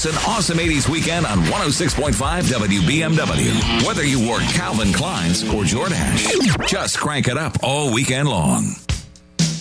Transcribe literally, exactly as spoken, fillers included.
It's an awesome eighties weekend on one oh six point five W B M W. Whether you wore Calvin Klein's or Jordache, just crank it up all weekend long.